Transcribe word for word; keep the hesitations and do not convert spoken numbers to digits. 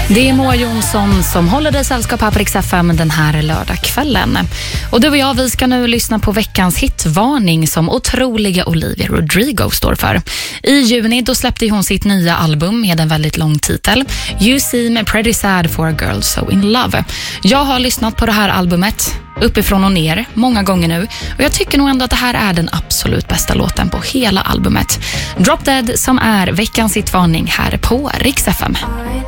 Det är Moa Jonsson som håller dig sällskap här på Rix F M den här lördagskvällen. Och du och jag, vi ska nu lyssna på veckans hitvarning som otroliga Olivia Rodrigo står för. I juni då släppte hon sitt nya album med en väldigt lång titel. You seem pretty sad for a girl so in love. Jag har lyssnat på det här albumet uppifrån och ner många gånger nu. Och jag tycker nog ändå att det här är den absolut bästa låten på hela albumet. Drop Dead som är veckans hitvarning här på Rix F M.